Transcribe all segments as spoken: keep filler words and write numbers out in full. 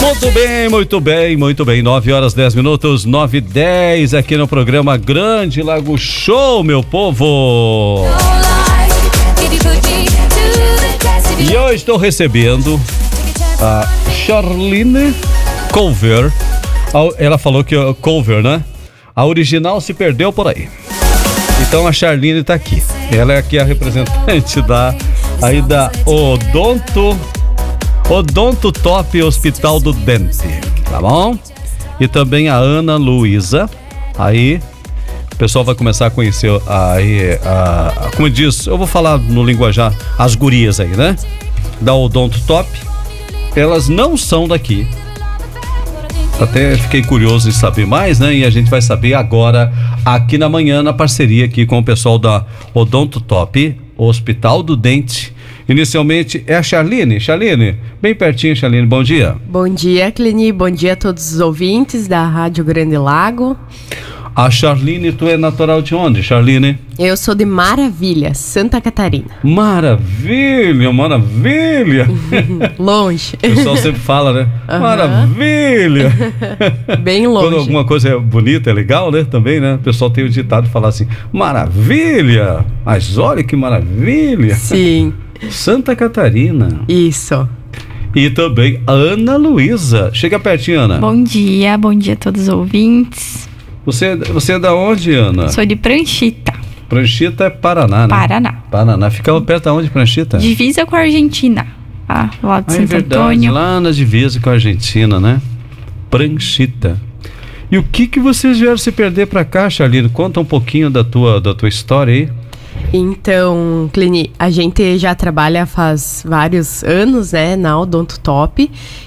Muito bem, muito bem, muito bem. nove horas dez minutos, nove e dez aqui no programa Grande Lago Show, meu povo. E eu estou recebendo a Charline Culver. Ela falou que a Culver, né? A original se perdeu por aí. Então a Charline tá aqui. Ela é aqui a representante da aí da Odonto Odonto Top Hospital do Dente, tá bom? E também a Ana Luísa. Aí o pessoal vai começar a conhecer aí, a, a, como diz, eu vou falar no linguajar, as gurias aí, né? Da Odonto Top. Elas não são daqui. Até fiquei curioso em saber mais, né? E a gente vai saber agora aqui na manhã, na parceria aqui com o pessoal da Odonto Top Hospital do Dente. Inicialmente é a Charline. Charline, bem pertinho, Charline, bom dia. Bom dia, Cleni, bom dia a todos os ouvintes da Rádio Grande Lago. A Charline, tu é natural de onde, Charline? Eu sou de Maravilha, Santa Catarina. Maravilha, maravilha. Longe. O pessoal sempre fala, né? Uhum. Maravilha. Bem longe. Quando alguma coisa é bonita, é legal, né? Também, né? O pessoal tem o ditado de falar assim, maravilha. Mas olha que maravilha. Sim. Santa Catarina. Isso. E também a Ana Luísa. Chega pertinho, Ana. Bom dia, bom dia a todos os ouvintes. Você, você é da onde, Ana? Sou de Pranchita. Pranchita é Paraná, né? Paraná. Paraná. Fica perto de onde, Pranchita? Divisa com a Argentina. Ah, lá de ah, Santo é verdade, Antônio. Lá na divisa com a Argentina, né? Pranchita. E o que que vocês vieram se perder pra cá, Charline? Conta um pouquinho da tua, da tua história aí. Então, Cleni, a gente já trabalha faz vários anos, né, na Odonto Top,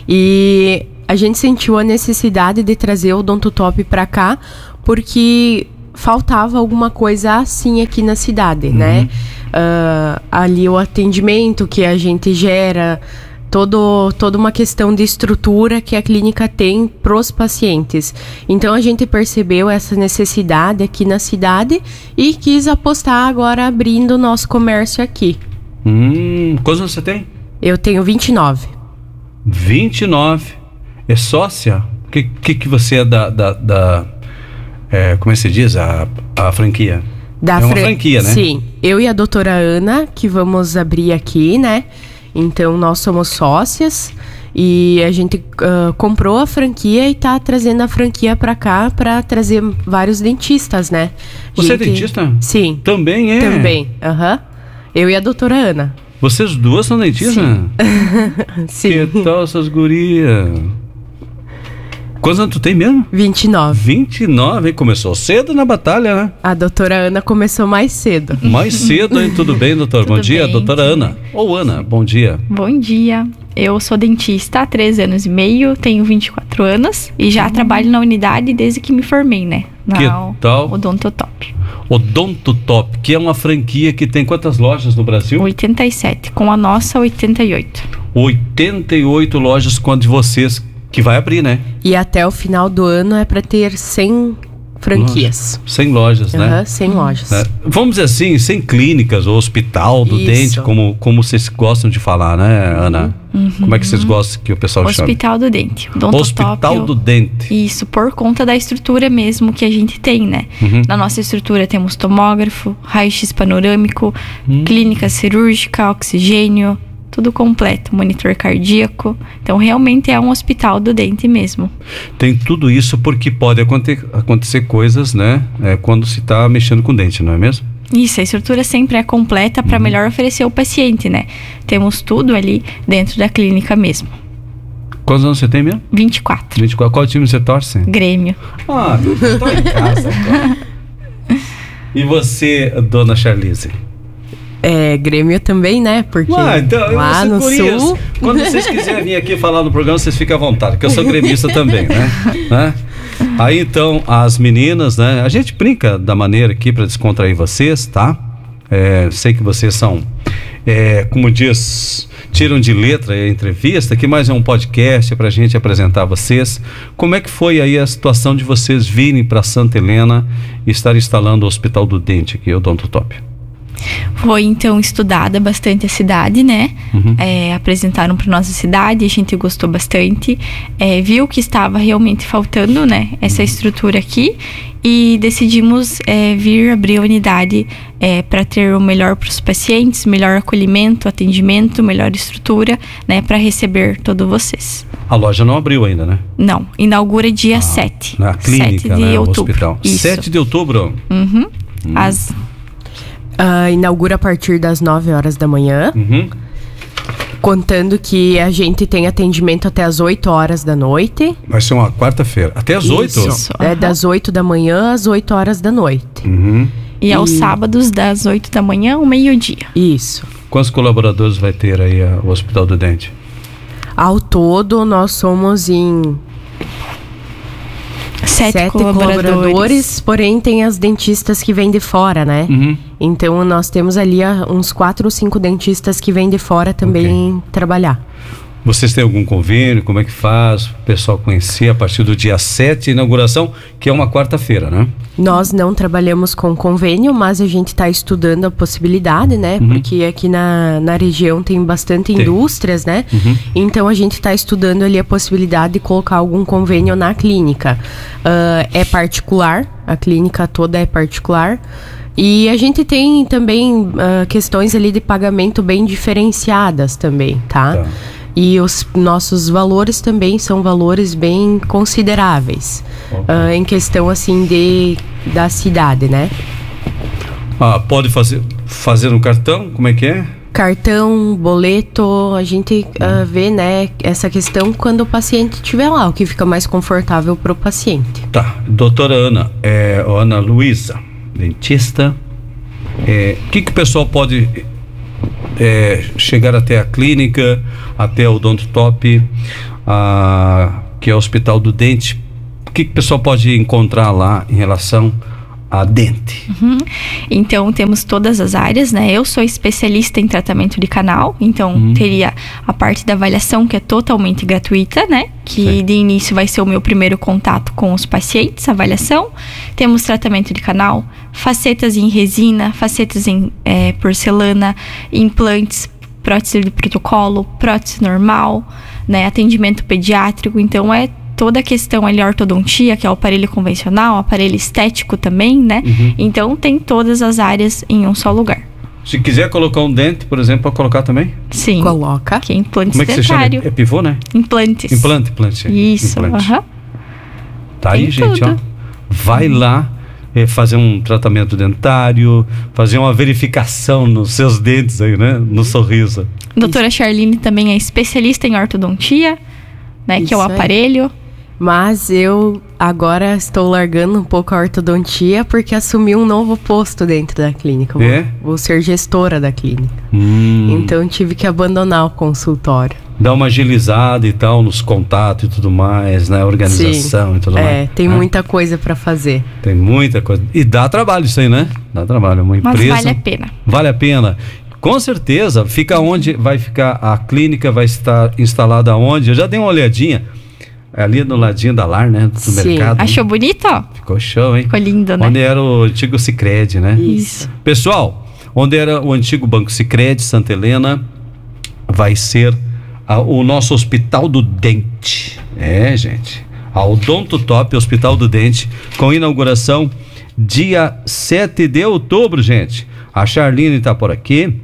e a gente sentiu a necessidade de trazer o Odonto Top para cá, porque faltava alguma coisa assim aqui na cidade, uhum. né? Uh, ali o atendimento que a gente gera, todo, toda uma questão de estrutura que a clínica tem pros pacientes. Então a gente percebeu essa necessidade aqui na cidade e quis apostar agora abrindo o nosso comércio aqui. Hum, quantos anos você tem? Eu tenho vinte e nove. vinte e nove. É sócia? O que, que, que você é da... da, da é, como é que se diz? A, a franquia? Da é uma fran... franquia, né? Sim. Eu e a doutora Ana, que vamos abrir aqui, né? Então, nós somos sócias e a gente uh, comprou a franquia e tá trazendo a franquia pra cá pra trazer vários dentistas, né? Você gente... é dentista? Sim. Também é? Também, aham. Uh-huh. Eu e a doutora Ana. Vocês duas são dentistas? Sim. Sim. Que tal essas gurias? Quantos anos tu tem mesmo? vinte e nove. vinte e nove, hein? Começou cedo na batalha, né? A doutora Ana começou mais cedo. Mais cedo, hein? Tudo bem, doutor? Tudo bom dia, bem, doutora Ana. Ou Ana, bom dia. Bom dia. Eu sou dentista há três anos e meio, tenho vinte e quatro anos e já hum. trabalho na unidade desde que me formei, né? Na que tal? Odonto Top. Odonto Top, que é uma franquia que tem quantas lojas no Brasil? oitenta e sete, com a nossa oitenta e oito. oitenta e oito lojas com a de vocês, que vai abrir, né? E até o final do ano é para ter cem franquias. cem lojas, né? Uhum, cem lojas. É. Vamos dizer assim, sem clínicas ou hospital do Isso. dente, como, como vocês gostam de falar, né, Ana? Uhum. Como é que vocês gostam que o pessoal chama? Hospital do Dente. Odonto Hospital Top, do Dente. Isso, por conta da estrutura mesmo que a gente tem, né? Uhum. Na nossa estrutura temos tomógrafo, raio-x panorâmico, uhum. clínica cirúrgica, oxigênio, tudo completo, monitor cardíaco. Então, realmente é um hospital do dente mesmo. Tem tudo isso porque pode acontecer, acontecer coisas, né? É, quando se está mexendo com dente, não é mesmo? Isso, a estrutura sempre é completa para uhum. melhor oferecer ao paciente, né? Temos tudo ali dentro da clínica mesmo. Quantos anos você tem mesmo? vinte e quatro. vinte e quatro. Qual time você torce? Grêmio. Ah, eu tô em casa. Tô. E você, dona Charlize? É, Grêmio também, né? Porque ah, então, lá no gurias, sul... Quando vocês quiserem vir aqui falar no programa, vocês ficam à vontade, porque eu sou gremista também, né? né? Aí então, as meninas, né? A gente brinca da maneira aqui para descontrair vocês, tá? É, sei que vocês são, é, como diz, tiram de letra a entrevista, que mais é um podcast pra gente apresentar vocês. Como é que foi aí a situação de vocês virem para Santa Helena e estar instalando o Hospital do Dente aqui, o Odonto Top? Foi, então, estudada bastante a cidade, né? Uhum. É, apresentaram para nossa cidade, a gente gostou bastante. É, viu que estava realmente faltando, né? Essa estrutura aqui. E decidimos é, vir abrir a unidade é, para ter o melhor para os pacientes, melhor acolhimento, atendimento, melhor estrutura, né? Para receber todos vocês. A loja não abriu ainda, né? Não, inaugura dia ah, sete. Na clínica, sete de né? outubro. No hospital. Isso. sete de outubro? Uhum. Hum. As... Uh, inaugura a partir das nove horas da manhã. Uhum. Contando que a gente tem atendimento até as oito horas da noite. Vai ser uma quarta-feira. Até as oito? Isso. É uhum. das oito da manhã às oito horas da noite. Uhum. E, e aos sábados, das oito da manhã ao meio-dia. Isso. Quantos colaboradores vai ter aí a, o Hospital do Dente? Ao todo, nós somos em sete, sete colaboradores. colaboradores, porém tem as dentistas que vêm de fora, né? Uhum. Então nós temos ali a, uns quatro ou cinco dentistas que vêm de fora também okay. trabalhar. Vocês têm algum convênio? Como é que faz? O pessoal conhecer a partir do dia sete, inauguração, que é uma quarta-feira, né? Nós não trabalhamos com convênio, mas a gente está estudando a possibilidade, né? Uhum. Porque aqui na, na região tem bastante tem. indústrias, né? Uhum. Então a gente está estudando ali a possibilidade de colocar algum convênio na clínica. Uh, é particular, a clínica toda é particular. E a gente tem também uh, questões ali de pagamento bem diferenciadas também, tá? Tá. E os nossos valores também são valores bem consideráveis, okay. uh, em questão assim de, da cidade, né? Ah, pode fazer, fazer no cartão? Como é que é? Cartão, boleto, a gente uh, vê, né, essa questão quando o paciente estiver lá, o que fica mais confortável para o paciente. Tá, doutora Ana, é, Ana Luísa, dentista, é, o que que o pessoal pode... É, chegar até a clínica, até o Odontotop, a, que é o Hospital do Dente. O que, que o pessoal pode encontrar lá em relação a dente? Uhum. Então temos todas as áreas, né? Eu sou especialista em tratamento de canal, então uhum. teria a parte da avaliação, que é totalmente gratuita, né? Que Sim. de início vai ser o meu primeiro contato com os pacientes, avaliação. Temos tratamento de canal, facetas em resina, facetas em é, porcelana, implantes, prótese de protocolo, prótese normal, né? Atendimento pediátrico, então é toda a questão ali, ortodontia, que é o aparelho convencional, aparelho estético também, né? Uhum. Então tem todas as áreas em um só lugar. Se quiser colocar um dente, por exemplo, pode colocar também? Sim. Coloca. Que é implantes Como é que dentário. Você chama? É pivô, né? Implantes. Implante, implante. Isso, aham. Uh-huh. Tá aí, tem gente, tudo. Ó. Vai uhum. lá é, fazer um tratamento dentário, fazer uma verificação nos seus dentes aí, né? No sorriso. Doutora Charline também é especialista em ortodontia, né? Isso que é o aparelho. Aí. Mas eu agora estou largando um pouco a ortodontia porque assumi um novo posto dentro da clínica. Vou, é? vou ser gestora da clínica. Hum. Então tive que abandonar o consultório. Dá uma agilizada e tal nos contatos e tudo mais, né? Organização Sim. e tudo é, mais. É, tem é? muita coisa para fazer. Tem muita coisa. E dá trabalho isso aí, né? Dá trabalho. Uma empresa. Mas vale a pena. Vale a pena. Com certeza. Fica onde vai ficar a clínica, vai estar instalada onde? Eu já dei uma olhadinha. Ali no ladinho da Lar, né? Do Sim. mercado. Achou bonito? Ficou show, hein? Ficou lindo, né? Onde era o antigo Sicredi, né? Isso. Pessoal, onde era o antigo Banco Sicredi, Santa Helena, vai ser a, o nosso Hospital do Dente. É, gente. A Odontotop, Hospital do Dente, com inauguração dia sete de outubro, gente. A Charline tá por aqui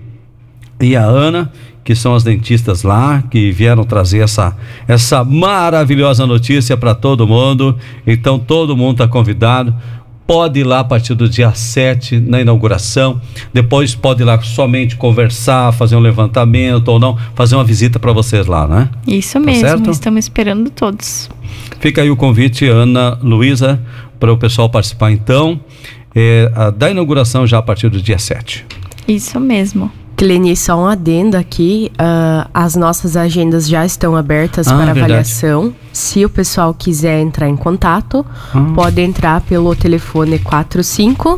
e a Ana, que são as dentistas lá, que vieram trazer essa, essa maravilhosa notícia para todo mundo. Então todo mundo está convidado, pode ir lá a partir do dia sete na inauguração, depois pode ir lá somente conversar, fazer um levantamento ou não, fazer uma visita para vocês lá, né? Isso tá mesmo, certo? Estamos esperando todos. Fica aí o convite, Ana Luísa, para o pessoal participar então, é, a, da inauguração já a partir do dia sete. Isso mesmo. Cleni, só um adendo aqui, uh, as nossas agendas já estão abertas ah, para verdade. avaliação. Se o pessoal quiser entrar em contato, ah. pode entrar pelo telefone quatro cinco,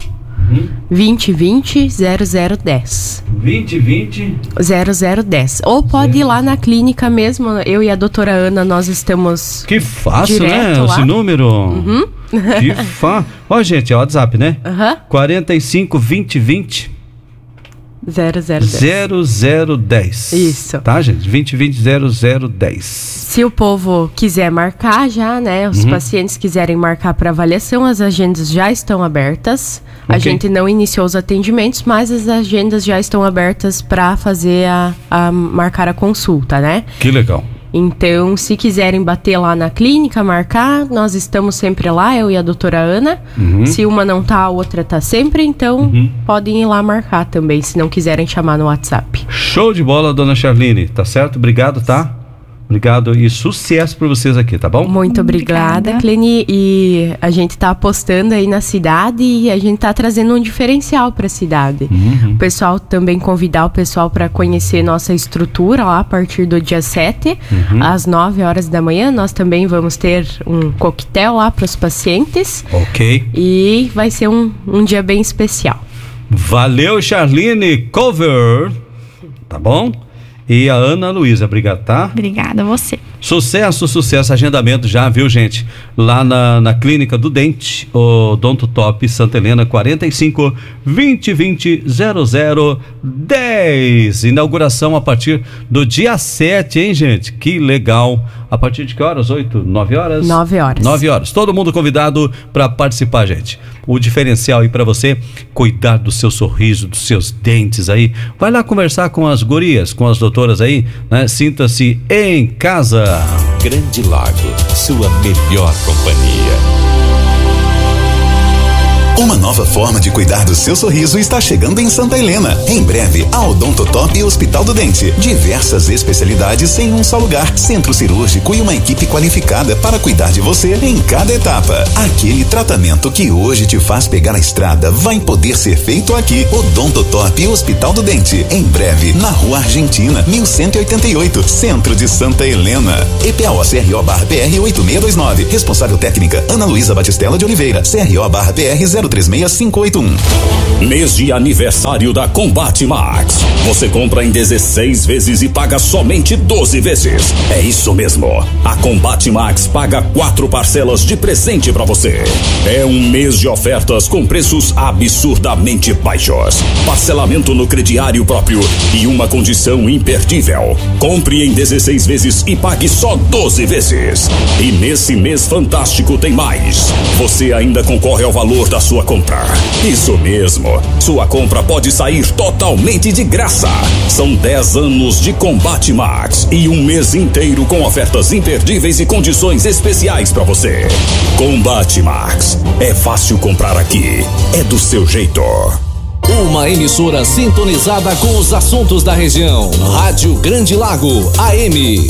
vinte vinte, zero zero dez. vinte vinte, zero zero dez. Ou pode ir lá na clínica mesmo, eu e a doutora Ana, nós estamos. Que fácil, né? lá. Esse número. Uhum. Que fácil. Ó, gente, é o WhatsApp, né? Uhum. quarenta e cinco, vinte, vinte. zero zero dez. zero zero dez. Isso. Tá, gente? vinte vinte zero zero dez. Se o povo quiser marcar já, né? Os uhum. pacientes quiserem marcar para avaliação, as agendas já estão abertas. Okay. A gente não iniciou os atendimentos, mas as agendas já estão abertas para fazer a, a marcar a consulta, né? Que legal. Então, se quiserem bater lá na clínica, marcar, nós estamos sempre lá, eu e a doutora Ana. Uhum. Se uma não tá, a outra tá sempre, então uhum. podem ir lá marcar também, se não quiserem chamar no WhatsApp. Show de bola, dona Charline, tá certo? Obrigado, tá? Obrigado e sucesso para vocês aqui, tá bom? Muito obrigada, obrigada, Cleni. E a gente tá apostando aí na cidade e a gente tá trazendo um diferencial para a cidade. Uhum. O pessoal também convidar o pessoal para conhecer nossa estrutura lá a partir do dia sete, uhum. às nove horas da manhã. Nós também vamos ter um coquetel lá para os pacientes. Ok. E vai ser um, um dia bem especial. Valeu, Charline Cover. Tá bom? E a Ana Luísa, obrigado, tá? Obrigada a você. Sucesso, sucesso, agendamento já, viu, gente? Lá na, na Clínica do Dente, o Odonto Top Santa Helena, quarenta e cinco, vinte vinte, zero zero dez. Inauguração a partir do dia sete, hein, gente? Que legal. A partir de que horas? oito, nove horas? nove horas. nove horas. Todo mundo convidado para participar, gente. O diferencial aí para você cuidar do seu sorriso, dos seus dentes aí. Vai lá conversar com as gurias, com as doutoras aí, né? Sinta-se em casa. Grande Lago, sua melhor companhia. Uma nova forma de cuidar do seu sorriso está chegando em Santa Helena. Em breve, a Odonto Top Hospital do Dente. Diversas especialidades em um só lugar. Centro cirúrgico e uma equipe qualificada para cuidar de você em cada etapa. Aquele tratamento que hoje te faz pegar a estrada vai poder ser feito aqui. Odonto Top Hospital do Dente. Em breve, na Rua Argentina, mil cento e oitenta e oito, Centro de Santa Helena. E P A O C R O barra P R oito seis dois nove. Responsável técnica, Ana Luísa Batistella de Oliveira. C R O barra P R zero três seis cinco oito um. Mês de aniversário da Combate Max. Você compra em dezesseis vezes e paga somente doze vezes. É isso mesmo. A Combate Max paga quatro parcelas de presente pra você. É um mês de ofertas com preços absurdamente baixos. Parcelamento no crediário próprio e uma condição imperdível. Compre em dezesseis vezes e pague só doze vezes. E nesse mês fantástico tem mais. Você ainda concorre ao valor da sua compra. Isso mesmo, sua compra pode sair totalmente de graça. São dez anos de Combate Max e um mês inteiro com ofertas imperdíveis e condições especiais para você. Combate Max, é fácil comprar aqui, é do seu jeito. Uma emissora sintonizada com os assuntos da região. Rádio Grande Lago, A M